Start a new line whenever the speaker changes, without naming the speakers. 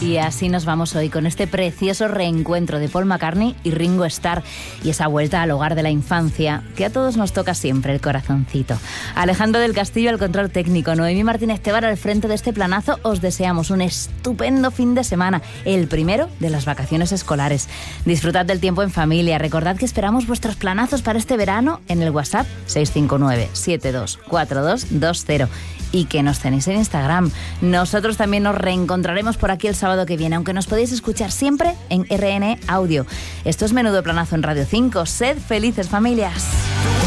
Y así nos vamos hoy con este precioso reencuentro de Paul McCartney y Ringo Starr y esa vuelta al hogar de la infancia que a todos nos toca siempre el corazoncito. Alejandro del Castillo al control técnico, Noemí Martínez Tebar al frente de este planazo. Os deseamos un estupendo fin de semana, el primero de las vacaciones escolares. Disfrutad del tiempo en familia. Recordad que esperamos vuestros planazos para este verano en el WhatsApp 659 724220 y que nos tenéis en Instagram. Nosotros también nos reencontraremos por aquí el sábado que viene, aunque nos podéis escuchar siempre en RN Audio. Esto es Menudo Planazo en Radio 5. Sed felices, familias.